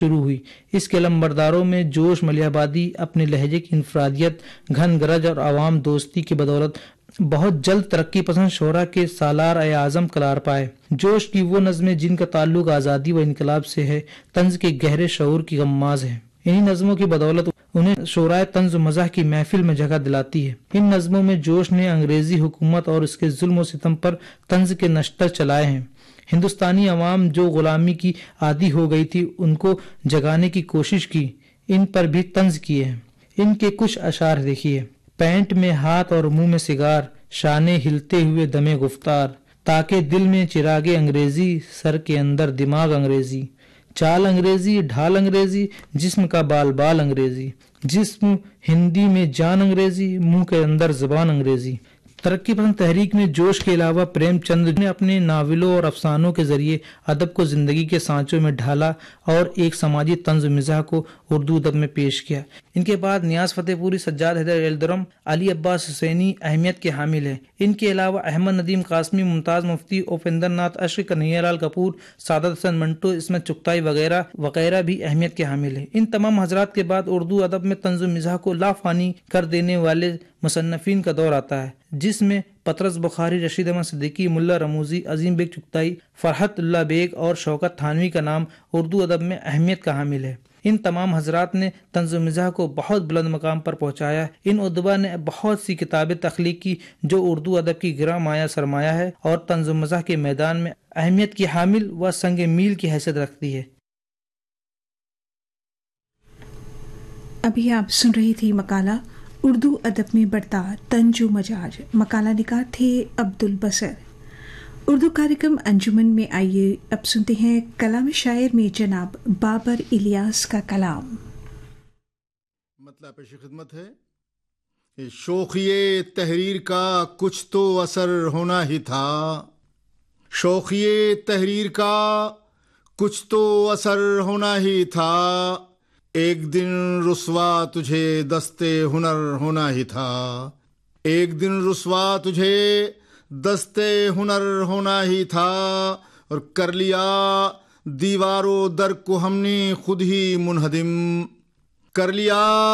شروع ہوئی۔ اس کے علمبرداروں میں جوش ملیح آبادی اپنے لہجے کی انفرادیت، گھن گرج اور عوام دوستی کی بدولت بہت جلد ترقی پسند شعراء کے سالار اعظم قرار پائے۔ جوش کی وہ نظمیں جن کا تعلق آزادی و انقلاب سے ہے، طنز کے گہرے شعور کی غماز ہیں۔ انہی نظموں کی بدولت انہیں شعراء طنز و مزاح کی محفل میں جگہ دلاتی ہے۔ ان نظموں میں جوش نے انگریزی حکومت اور اس کے ظلم و ستم پر طنز کے نشتر چلائے ہیں۔ ہندوستانی عوام جو غلامی کی عادی ہو گئی تھی، ان کو جگانے کی کوشش کی، ان پر بھی طنز کیے ہیں۔ ان کے کچھ اشعار دیکھیے: پینٹ میں ہاتھ اور منہ میں سگار، شانے ہلتے ہوئے دمے گفتار، تاکہ دل میں چراغ انگریزی، سر کے اندر دماغ انگریزی، چال انگریزی، ڈھال انگریزی، جسم کا بال بال انگریزی، جسم ہندی میں جان انگریزی، منہ کے اندر زبان انگریزی۔ ترقی پسند تحریک میں جوش کے علاوہ پریم چند نے اپنے ناولوں اور افسانوں کے ذریعے ادب کو زندگی کے سانچوں میں ڈھالا اور ایک سماجی طنز و مزاح کو اردو ادب میں پیش کیا۔ ان کے بعد نیاز فتح پوری، سجاد حیدر ایلدرم، علی عباس حسینی اہمیت کے حامل ہیں۔ ان کے علاوہ احمد ندیم قاسمی، ممتاز مفتی، اپیندر ناتھ اشر، کنہیا لال کپور، سعادت حسن منٹو، عصمت چغتائی وغیرہ وغیرہ بھی اہمیت کے حامل ہیں۔ ان تمام حضرات کے بعد اردو ادب میں طنز و مزاح کو لافانی کر دینے والے مصنفین کا دور آتا ہے، جس میں پطرس بخاری، رشید احمد صدیقی، ملا رموزی، عظیم بیگ چغتائی، فرحت اللہ بیگ اور شوکت تھانوی کا نام اردو ادب میں اہمیت کا حامل ہے۔ ان تمام حضرات نے طنز و مزاح کو بہت بلند مقام پر پہنچایا۔ ان ادبا نے بہت سی کتابیں تخلیق کی جو اردو ادب کی گراں مایہ سرمایہ ہے اور طنز و مزاح کے میدان میں اہمیت کی حامل و سنگ میل کی حیثیت رکھتی ہے۔ ابھی آپ سن رہی تھی مقالہ اردو ادب میں بڑھتا طنز و مجاز۔ مقالہ نگار تھے عبدالبصر۔ اردو کارکرم انجمن میں آئیے اب سنتے ہیں کلام شاعر میں جناب بابر الیاس کا کلام۔ مطلب پیش خدمت ہے، شوخی تحریر کا کچھ تو اثر ہونا ہی تھا، شوخی تحریر کا کچھ تو اثر ہونا ہی تھا، ایک دن رسوا تجھے دستے ہنر ہونا ہی تھا، ایک دن رسوا تجھے دستے ہنر ہونا ہی تھا، اور کر لیا دیوار و در کو ہم نے خود ہی منہدم، کر لیا